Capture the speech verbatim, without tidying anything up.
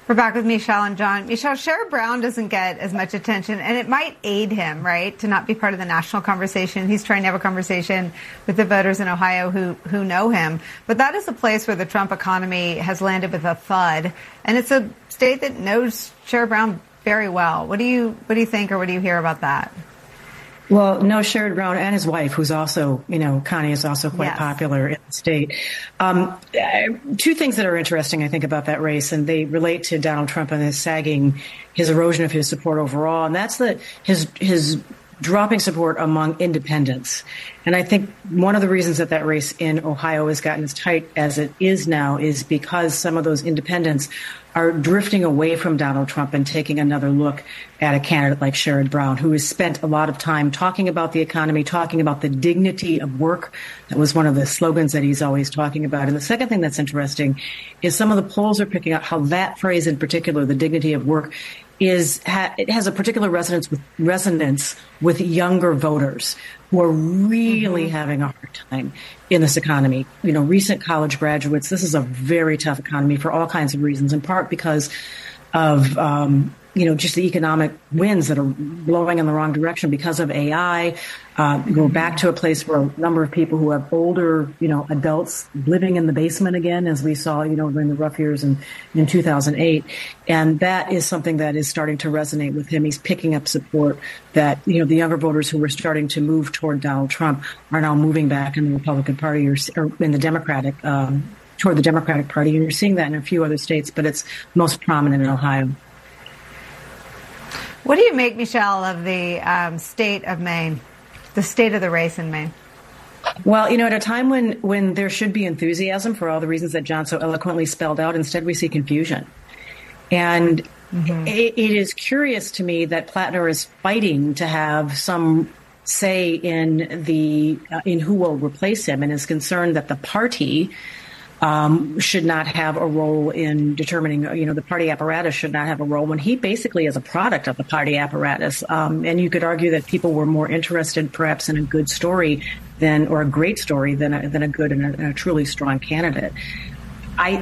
We're back with Michelle and John. Michelle, Sherrod Brown doesn't get as much attention, and it might aid him, right, to not be part of the national conversation. He's trying to have a conversation with the voters in Ohio who, who know him. But that is a place where the Trump economy has landed with a thud, and it's a state that knows Sherrod Brown very well. What do you what do you think, or what do you hear about that? Well, no, Sherrod Brown and his wife, who's also, you know, Connie is also quite yes. popular in the state. Um, two things that are interesting, I think, about that race, and they relate to Donald Trump and his sagging, his erosion of his support overall, and that's that his his dropping support among independents. And I think one of the reasons that that race in Ohio has gotten as tight as it is now is because some of those independents are drifting away from Donald Trump and taking another look at a candidate like Sherrod Brown, who has spent a lot of time talking about the economy, talking about the dignity of work. That was one of the slogans that he's always talking about. And the second thing that's interesting is some of the polls are picking out how that phrase in particular, the dignity of work, is ha- it has a particular resonance with resonance with younger voters who are really mm-hmm. having a hard time in this economy. You know, recent college graduates, this is a very tough economy for all kinds of reasons, in part because of, um, you know, just the economic winds that are blowing in the wrong direction because of A I. Uh, go back to a place where a number of people who have older, you know, adults living in the basement again, as we saw, you know, during the rough years in, in two thousand eight. And that is something that is starting to resonate with him. He's picking up support that, you know, the younger voters who were starting to move toward Donald Trump are now moving back in the Republican Party or, or in the Democratic, um, toward the Democratic Party. And you're seeing that in a few other states, but it's most prominent in Ohio. What do you make, Michelle, of the um, state of Maine, the state of the race in Maine? Well, you know, at a time when, when there should be enthusiasm for all the reasons that John so eloquently spelled out, instead we see confusion. And mm-hmm. it, it is curious to me that Plattner is fighting to have some say in the uh, in who will replace him, and is concerned that the party Um, should not have a role in determining, you know, the party apparatus should not have a role when he basically is a product of the party apparatus. Um, and you could argue that people were more interested perhaps in a good story than, or a great story than a, than a good and a, and a truly strong candidate.